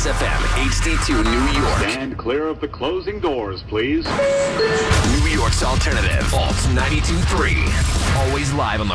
Kiss FM, HD2 New York. Stand clear of the closing doors, please. New York's alternative, Alt 92.3. Always live on the